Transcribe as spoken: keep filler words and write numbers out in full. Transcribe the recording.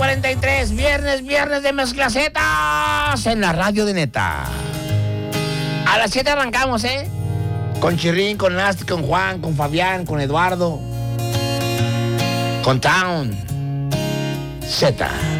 cuarenta y tres, viernes, viernes de mezclacetas en la radio de Neta. A las siete arrancamos, ¿eh? Con Chirrín, con Nasty, con Juan, con Fabián, con Eduardo, con Town. Z.